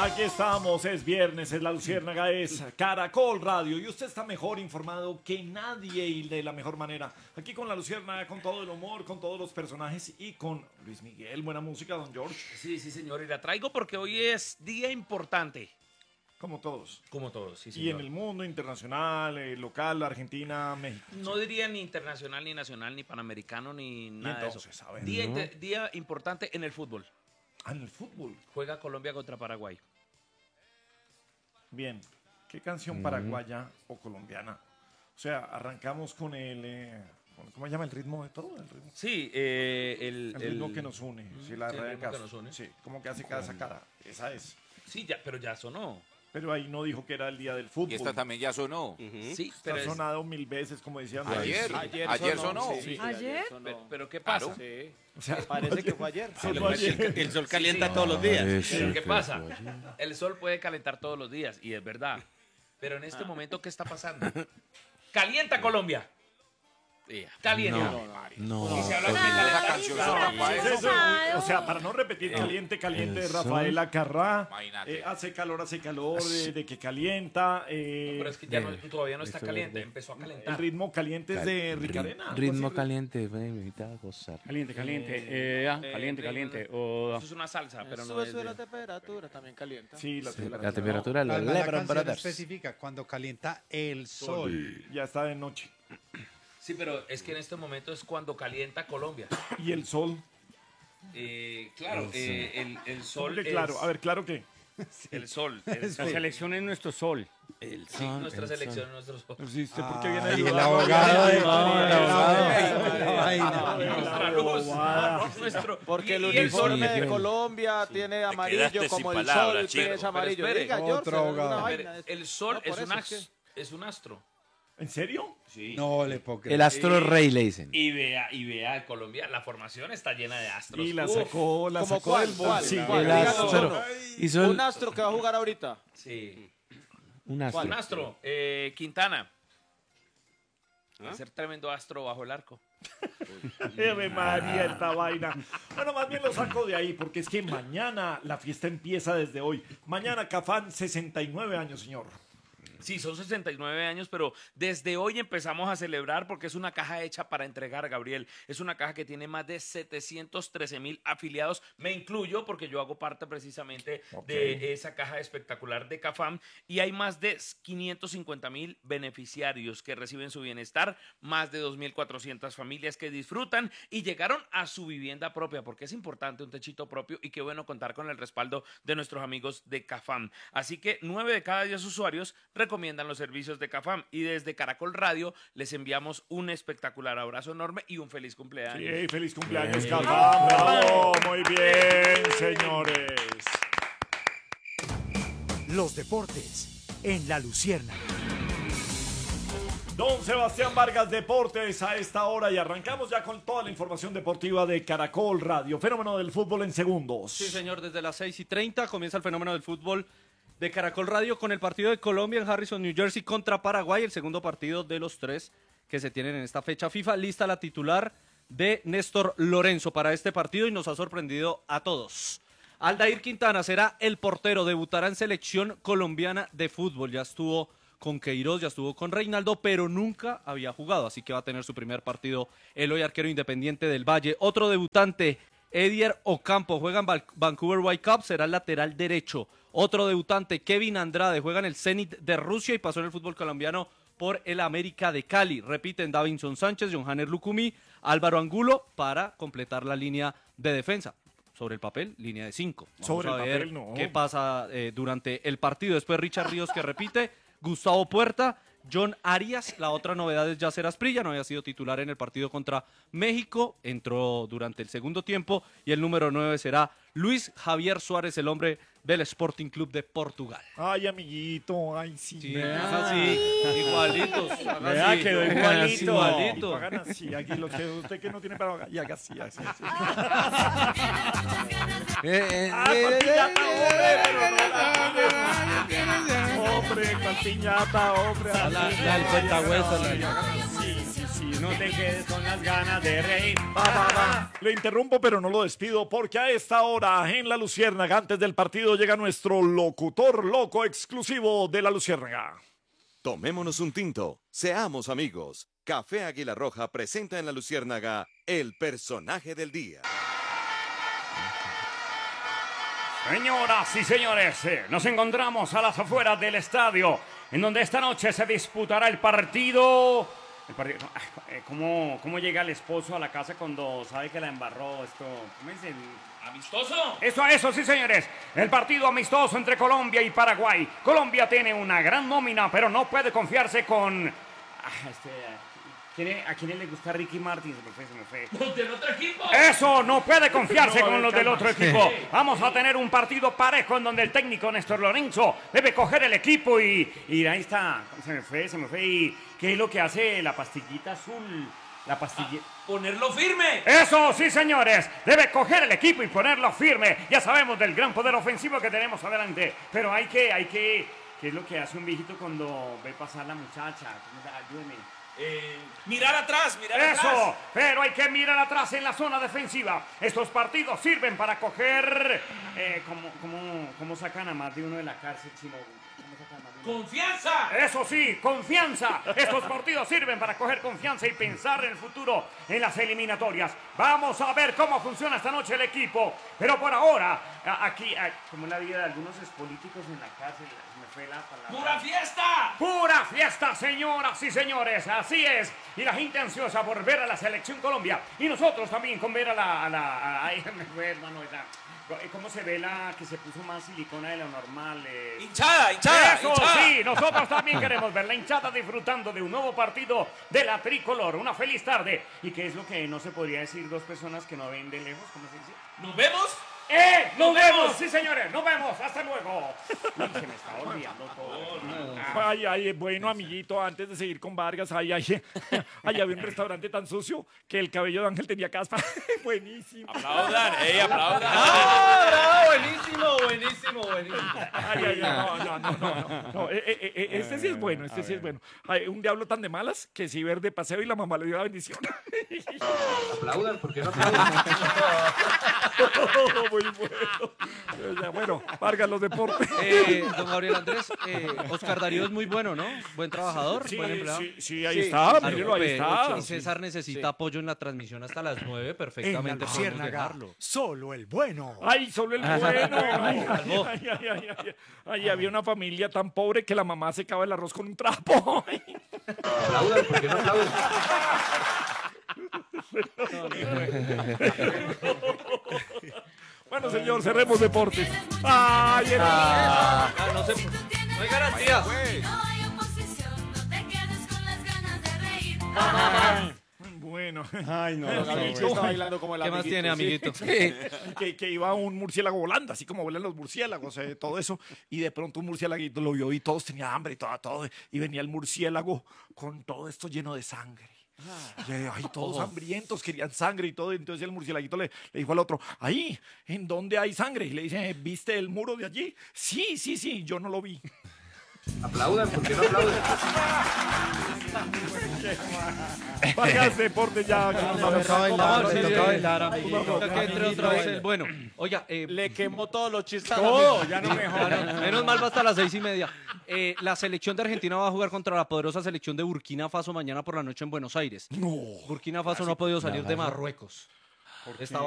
Aquí estamos, es viernes, es La Luciérnaga, es Caracol Radio y usted está mejor informado que nadie y de la mejor manera. Aquí con La Luciérnaga, con todo el humor, con todos los personajes y con Luis Miguel. Buena música, don George. Sí, señor, y la traigo porque hoy es día importante. Como todos. Como todos, sí, señor. Y en el mundo internacional, local, Argentina, México. No diría ni internacional, ni nacional, ni panamericano, ni nada entonces, de eso. a ver, Día importante en el fútbol. Ah, en el fútbol. Juega Colombia contra Paraguay. Bien, ¿qué canción paraguaya o colombiana? O sea, arrancamos con ¿cómo se llama el ritmo de todo? El ritmo, Sí, el ritmo que nos une. Si la sí, el ritmo arrancas, que nos une. sí, como que hace cada sacada. Esa es. Sí, pero ya sonó. Pero ahí no dijo que era el día del fútbol. Y esta también ya sonó. Sí, Está pero sonado 1000 veces, como decían. Ayer sonó. Sí. ¿Ayer? pero ¿qué pasa? Sí. O sea, Parece que fue ayer. solo ayer. El sol calienta todos los días. Sí, Pero ¿qué que pasa? fue ayer. El sol puede calentar todos los días, y es verdad. Pero en este momento, ¿qué está pasando? ¡Calienta Colombia! ¡Calienta! No. Y se habla de Esa calentar. canción sonó para Es eso. eso. O sea, para no repetir caliente, caliente de el sol. Rafaela Carrá. Imagínate. Hace calor, de que calienta. Pero es que ya todavía no está caliente, empezó a El calentar. ritmo caliente es de Ricarena. algo Ritmo así. caliente, ven, me invita a gozar. Caliente. Caliente. Eso es una salsa, pero no es Sube la de... temperatura, también calienta. Sí, La temperatura la La Lebron canción Brothers. especifica cuando calienta el sol. Ya está de noche. Sí, pero es que en este momento es cuando calienta Colombia. Y el sol. Claro, el sol ¿Cómo que claro? es... A ver, ¿claro qué? El sol. La selección es nuestro sol. Sí, nuestra selección, nuestro sol. Sí, ¿usted por qué viene a Ay, el ayudar? abogado de Nuestra luz, nuestro... Porque el y el sol uniforme de sí. Colombia tiene amarillo quedaste como sin el palabras, sol, chico. que es amarillo. espere, Diga, George, otro alguna abogado. vaina. El sol No, por eso es un astro. ¿En serio? Sí. No le puedo creer. El astro rey le dicen. Y vea, Colombia, la formación está llena de astros. Y la Uf, sacó ¿Cómo del cuál? bolsillo. ¿Cuál? El Díganos astro. uno. Y son Un astro que va a jugar ahorita. Sí. un astro. Un astro, Quintana. Va a ser tremendo astro bajo el arco. Ave María, esta vaina. Bueno, más bien lo saco de ahí, porque es que mañana la fiesta empieza desde hoy. Mañana Cafán, 69 años, señor. Sí, son 69 años, pero desde hoy empezamos a celebrar porque es una caja hecha para entregar, Gabriel. Es una caja que tiene más de 713,000 afiliados. Me incluyo porque yo hago parte precisamente de esa caja espectacular de Cafam. Y hay más de 550,000 beneficiarios que reciben su bienestar, más de 2,400 familias que disfrutan y llegaron a su vivienda propia, porque es importante un techito propio y qué bueno contar con el respaldo de nuestros amigos de Cafam. Así que 9 de cada 10 usuarios recomiendan los servicios de Cafam y desde Caracol Radio les enviamos un espectacular abrazo enorme y un feliz cumpleaños. Sí, feliz cumpleaños, Cafán. Bravo, muy bien, señores. Los deportes en La Luciérnaga. Don Sebastián Vargas, Deportes a esta hora y arrancamos ya con toda la información deportiva de Caracol Radio. Fenómeno del fútbol en segundos. Sí, señor, desde las 6:30 comienza el fenómeno del fútbol de Caracol Radio con el partido de Colombia en Harrison, New Jersey contra Paraguay, el segundo partido de los 3 que se tienen en esta fecha FIFA. Lista la titular de Néstor Lorenzo para este partido y nos ha sorprendido a todos. Aldair Quintana será el portero, debutará en selección colombiana de fútbol. Ya estuvo con Queiroz, ya estuvo con Reinaldo, pero nunca había jugado, así que va a tener su primer partido el hoy arquero Independiente del Valle. Otro debutante, Edier Ocampo, juega en Vancouver Whitecaps, será el lateral derecho. Otro debutante, Kevin Andrade, juega en el Zenit de Rusia y pasó en el fútbol colombiano por el América de Cali. Repiten Davinson Sánchez, Johanner Lucumí, Álvaro Angulo para completar la línea de defensa. Sobre el papel, línea de 5. Sobre Vamos a el ver papel, no. qué pasa durante el partido. Después Richard Ríos que repite, Gustavo Puerta, John Arias, la otra novedad es Yacer Asprilla, no había sido titular en el partido contra México, entró durante el segundo tiempo y el número 9 será Luis Javier Suárez, el hombre del Sporting Club de Portugal. Ay, amiguito, ay, sí. Sí, así, igualitos. Vea, quedó igualito. Igualito. Hagan así, aquí lo que usted que no tiene para y haga así, así. Hombre, con piñata, hombre. La del cuentahueso, Sí, No te quedes con las ganas de reír. Le interrumpo, pero no lo despido, porque a esta hora en La Luciérnaga, antes del partido, llega nuestro locutor loco exclusivo de La Luciérnaga. Tomémonos un tinto, seamos amigos. Café Águila Roja presenta en La Luciérnaga el personaje del día. Señoras y señores, nos encontramos a las afueras del estadio, en donde esta noche se disputará el partido. ¿Cómo llega el esposo a la casa cuando sabe que la embarró? ¿Cómo es el ¿Amistoso? Eso, sí, señores. El partido amistoso entre Colombia y Paraguay. Colombia tiene una gran nómina, pero no puede confiarse con... ¿A quién le gusta Ricky Martin? Se me fue. ¿Los del otro equipo? Eso, no puede confiarse con los del otro equipo. Vamos a tener un partido parejo en donde el técnico Néstor Lorenzo debe coger el equipo y ahí está. Se me fue. ¿Y qué es lo que hace la pastillita azul? La pastillita... ¡Ponerlo firme! Eso, sí, señores. Debe coger el equipo y ponerlo firme. Ya sabemos del gran poder ofensivo que tenemos adelante. Pero hay que... ¿Qué es lo que hace un viejito cuando ve pasar la muchacha? Ayúdeme. Mirar atrás. Eso, pero hay que mirar atrás en la zona defensiva. Estos partidos sirven para coger... ¿Cómo sacan a más de uno de la cárcel, Chino? ¿Cómo sacan a más de uno? ¡Confianza! Eso sí, confianza. Estos partidos sirven para coger confianza y pensar en el futuro, en las eliminatorias. Vamos a ver cómo funciona esta noche el equipo. Pero por ahora, aquí, como es la vida de algunos políticos en la cárcel, me fue la palabra. ¡Pura fiesta! ¡Pura fiesta, señoras y señores! Así es. Y la gente ansiosa por ver a la Selección Colombia. Y nosotros también con ver ay, me fue, hermano, ¿cómo se ve la que se puso más silicona de lo normal? ¡Hinchada! Eso sí, nosotros también queremos ver la hinchada disfrutando de un nuevo partido de la tricolor. Una feliz tarde. ¿Y qué es lo que no se podría decir dos personas que no ven de lejos? ¿Cómo se dice? ¿Nos vemos? ¡Nos vemos! Sí, señores, nos vemos. Hasta luego. Uy, se me está olvidando todo. Ay, bueno, amiguito, antes de seguir con Vargas, ahí había un restaurante tan sucio que el cabello de Ángel tenía caspa. Buenísimo. Aplaudan, aplaudan. Buenísimo. No, este sí es bueno, Ay, un diablo tan de malas que si ver de paseo y la mamá le dio la bendición. Aplaudan, ¿por qué no aplaudan? Muy bueno. Bueno, Vargas, los deportes. Don Gabriel Andrés, Oscar Darío es muy bueno, ¿no? Buen trabajador, buen empleado. Sí, ahí está, mírelo, ahí está. Y César necesita apoyo en la transmisión hasta las 9, perfectamente. En La podemos Luciérnaga, dejarlo. solo el bueno. Ay, solo el bueno. Ay, había una familia tan pobre que la mamá secaba el arroz con un trapo. Aplaudan, ¿por qué no aplaudan? Bueno, señor, cerremos deportes. Ay, no hay garantías. Bueno. Ay, no. Gabriel sí está bailando como el ¿Qué más amiguito, tiene, sí. amiguito? Que iba un murciélago volando, así como vuelan los murciélagos, todo eso. Y de pronto un murciélago lo vio y todos tenían hambre y todo. Y venía el murciélago con todo esto lleno de sangre. Ay, todos hambrientos, querían sangre y todo. Entonces el murciélaguito le dijo al otro, ahí, ¿en dónde hay sangre? Y le dice, ¿viste el muro de allí? Sí, yo no lo vi. Aplaudan, ¿por qué no aplaudan? Vargas, deporte ya. Que entre otra vez el bueno. Oiga, Le quemó todos los chistes. todo, ya no mejora. Menos mal va hasta las 6:30. La selección de Argentina va a jugar contra la poderosa selección de Burkina Faso mañana por la noche en Buenos Aires. No. Burkina Faso no ha podido salir de Marruecos. Está